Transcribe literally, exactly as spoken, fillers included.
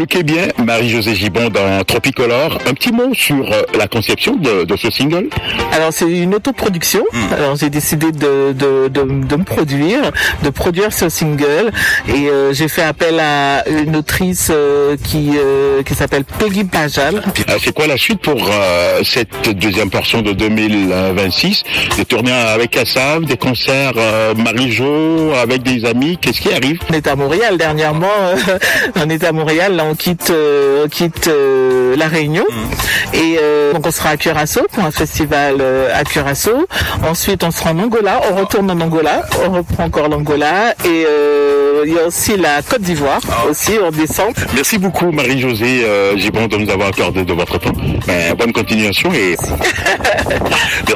Lookez bien, Marie-Josée Gibon dans Tropicolore. Un petit mot sur la conception de, de ce single. Alors c'est une autoproduction. Mmh. Alors j'ai décidé de, de, de, de me produire, de produire ce single et euh, j'ai fait appel à une autrice euh, qui euh, qui s'appelle Peggy Pajal. C'est quoi la suite pour euh, cette deuxième portion de deux mille vingt-six? Des tournées avec Assav, des concerts euh, Marie-Jo avec des amis. Qu'est-ce qui arrive? On est à Montréal dernièrement. Euh, on est à Montréal. Là on quitte euh, on quitte euh, la Réunion mmh. et euh, donc on sera à Curaçao pour un festival euh, à Curaçao. Ensuite on sera en Angola. On retourne en Angola. On reprend encore l'Angola et euh, il y a aussi la Côte d'Ivoire ah. aussi en décembre. Merci beaucoup Marie-Josée euh, Gibon de nous avoir accordé de votre temps. Ben, bonne continuation et